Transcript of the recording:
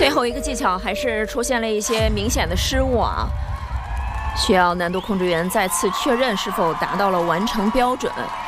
最后一个技巧还是出现了一些明显的失误啊，需要难度控制员再次确认是否达到了完成标准。